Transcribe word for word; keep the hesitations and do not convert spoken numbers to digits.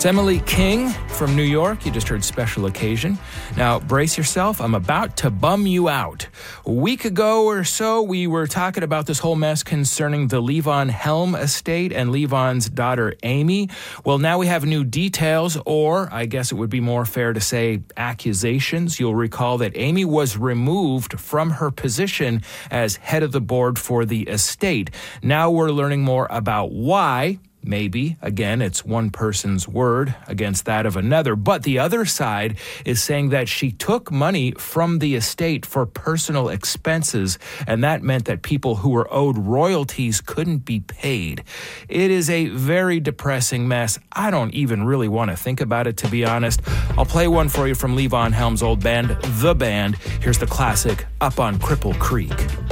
It's Emily King from New York. You just heard Special Occasion. Now, brace yourself. I'm about to bum you out. A week ago or so, we were talking about this whole mess concerning the Levon Helm estate and Levon's daughter, Amy. Well, now we have new details, or I guess it would be more fair to say accusations. You'll recall that Amy was removed from her position as head of the board for the estate. Now we're learning more about why. Maybe, again, it's one person's word against that of another. But the other side is saying that she took money from the estate for personal expenses, and that meant that people who were owed royalties couldn't be paid. It is a very depressing mess. I don't even really want to think about it, to be honest. I'll play one for you from Levon Helm's old band, The Band. Here's the classic, Up on Cripple Creek.